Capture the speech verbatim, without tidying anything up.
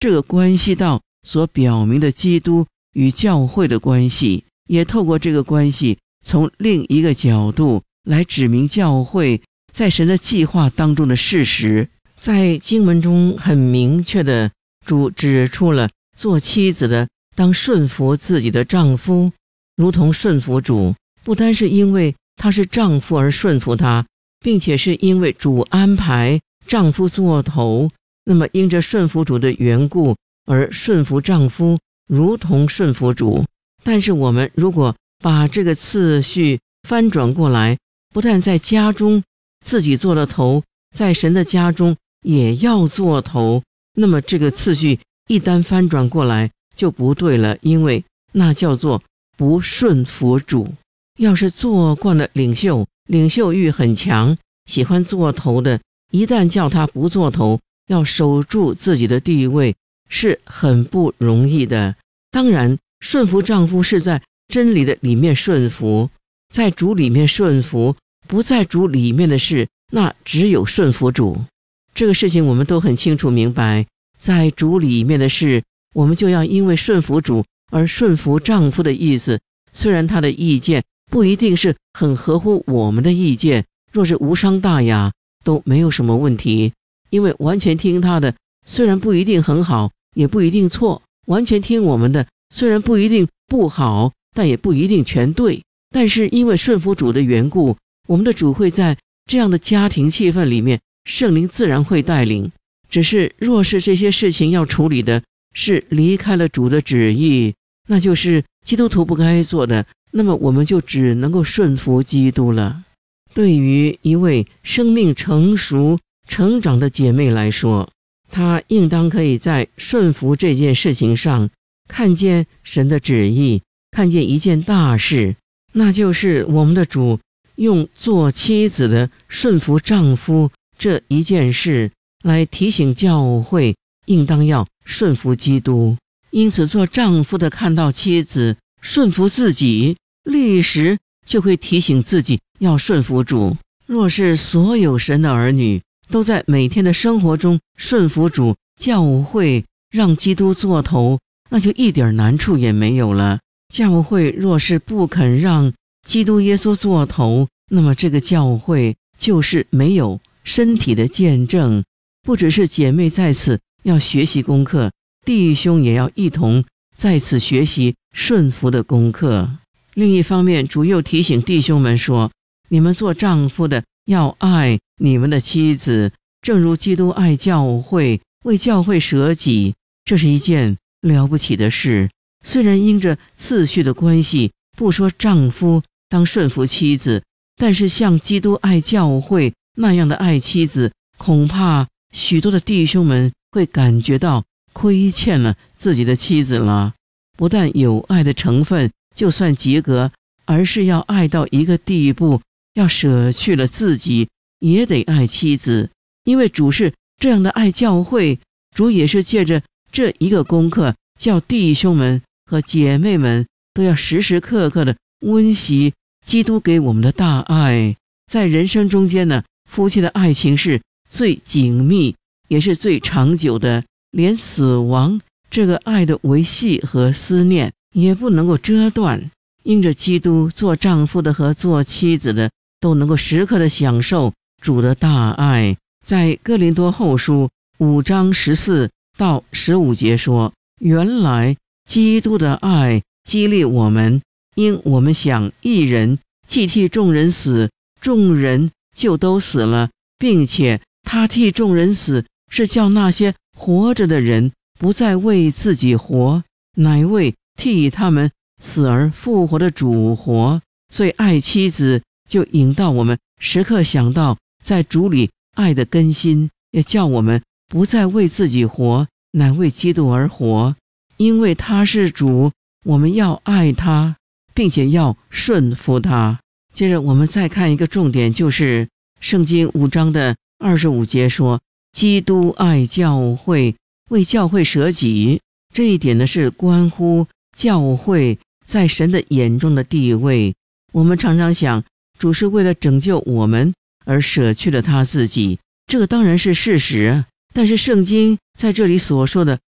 这个关系到所表明的基督与教会的关系，也透过这个关系从另一个角度来指明教会在神的计划当中的事实。在经文中很明确的，主指出了做妻子的当顺服自己的丈夫，如同顺服主，不单是因为他是丈夫而顺服他，并且是因为主安排丈夫做头，那么因着顺服主的缘故而顺服丈夫，如同顺服主。但是我们如果把这个次序翻转过来，不但在家中自己做了头，在神的家中也要做头，那么这个次序一旦翻转过来就不对了，因为那叫做不顺服主。要是做惯了领袖，领袖欲很强，喜欢做头的，一旦叫他不做头，要守住自己的地位，是很不容易的。当然，顺服丈夫是在真理的里面顺服，在主里面顺服，不在主里面的事，那只有顺服主。这个事情我们都很清楚明白，在主里面的事，我们就要因为顺服主而顺服丈夫的意思。虽然他的意见不一定是很合乎我们的意见，若是无伤大雅都没有什么问题，因为完全听他的虽然不一定很好，也不一定错，完全听我们的虽然不一定不好，但也不一定全对。但是因为顺服主的缘故，我们的主会在这样的家庭气氛里面，圣灵自然会带领。只是若是这些事情要处理的是离开了主的旨意，那就是基督徒不该做的，那么我们就只能够顺服基督了。对于一位生命成熟成长的姐妹来说，她应当可以在顺服这件事情上看见神的旨意，看见一件大事，那就是我们的主用做妻子的顺服丈夫这一件事来提醒教会应当要顺服基督。因此做丈夫的看到妻子顺服自己，立时就会提醒自己要顺服主。若是所有神的儿女都在每天的生活中顺服主，教会让基督做头，那就一点难处也没有了。教会若是不肯让基督耶稣做头，那么这个教会就是没有身体的见证。不只是姐妹在此要学习功课，弟兄也要一同在此学习顺服的功课。另一方面，主又提醒弟兄们说，你们做丈夫的要爱你们的妻子，正如基督爱教会，为教会舍己。这是一件了不起的事。虽然因着次序的关系，不说丈夫当顺服妻子，但是像基督爱教会那样的爱妻子，恐怕许多的弟兄们会感觉到亏欠了自己的妻子了。不但有爱的成分就算及格，而是要爱到一个地步，要舍去了自己也得爱妻子。因为主是这样的爱教会，主也是借着这一个功课，叫弟兄们和姐妹们都要时时刻刻的温习基督给我们的大爱。在人生中间呢，夫妻的爱情是最紧密也是最长久的，连死亡这个爱的维系和思念也不能够遮断。因着基督，做丈夫的和做妻子的都能够时刻的享受主的大爱。在哥林多后书五章十四到十五节说，原来基督的爱激励我们，因我们想一人既替众人死，众人就都死了，并且他替众人死，是叫那些活着的人不再为自己活，乃为替他们死而复活的主活。所以爱妻子就引导我们时刻想到在主里爱的更新，也叫我们不再为自己活，乃为基督而活。因为他是主，我们要爱他，并且要顺服他。接着我们再看一个重点，就是圣经五章的二十五节说，基督爱教会，为教会舍己。这一点呢，是关乎教会在神的眼中的地位。我们常常想，主是为了拯救我们而舍去了他自己，这个当然是事实。但是圣经在这里所说的